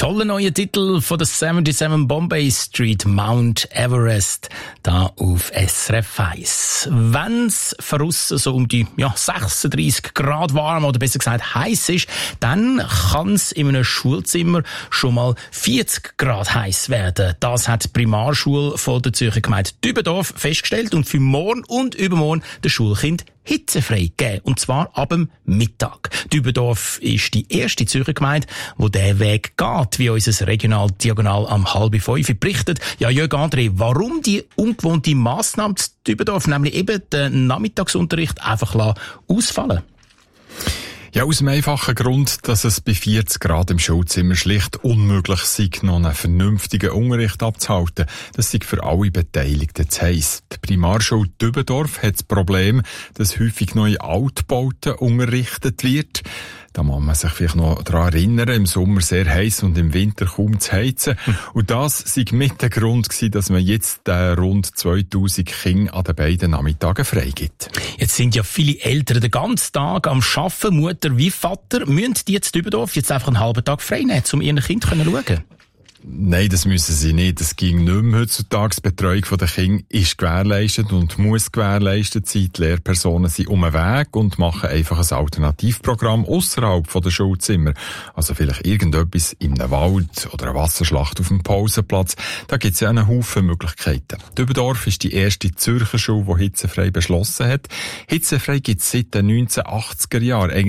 Toller neuer Titel von der 77 Bombay Street, Mount Everest, da auf SRF 1. Wenn's draussen so um die 36 Grad warm oder besser gesagt heiß ist, dann kann's in einem Schulzimmer schon mal 40 Grad heiß werden. Das hat die Primarschule von der Zürcher Gemeinde Dübendorf festgestellt und für morgen und übermorgen den Schulkind hitzefrei gegeben. Und zwar ab dem Mittag. Dübendorf ist die erste Zürcher Gemeinde, wo der Weg geht, wie unser Regional Diagonal am 4:30 berichtet. Ja, Jörg André, warum die ungewohnte Massnahme zu Dübendorf, nämlich eben den Nachmittagsunterricht einfach ausfallen? Ja, aus dem einfachen Grund, dass es bei 40 Grad im Schulzimmer schlicht unmöglich sei, noch einen vernünftigen Unterricht abzuhalten. Das sei für alle Beteiligten zu heiss. Die Primarschule Dübendorf hat das Problem, dass häufig neu Altbauten unterrichtet wird. Da muss man sich vielleicht noch daran erinnern, im Sommer sehr heiß und im Winter kaum zu heizen. Und das sei mit der Grund gewesen, dass man jetzt rund 2000 Kinder an den beiden Nachmittagen freigibt. Jetzt sind ja viele Eltern den ganzen Tag am Arbeiten, Mutter wie Vater. Müssen die jetzt Dübendorf jetzt einfach einen halben Tag frei nehmen, um ihren Kind zu schauen? Nein, das müssen sie nicht. Das ging nicht mehr heutzutage. Die Betreuung der Kinder ist gewährleistet und muss gewährleistet sein. Die Lehrpersonen sind um den Weg und machen einfach ein Alternativprogramm ausserhalb der Schulzimmer. Also vielleicht irgendetwas in einem Wald oder eine Wasserschlacht auf dem Pausenplatz. Da gibt es ja einen Haufen Möglichkeiten. Dübendorf ist die erste Zürcher Schule, die hitzefrei beschlossen hat. Hitzefrei gibt es seit den 1980er Jahren.